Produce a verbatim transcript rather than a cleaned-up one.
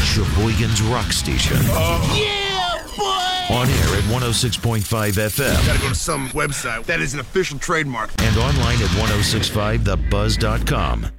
Sheboygan's rock station. Uh, yeah, boy! On air at one oh six point five F M. Gotta go to some website that is an official trademark. And online at ten sixty-five the buzz dot com.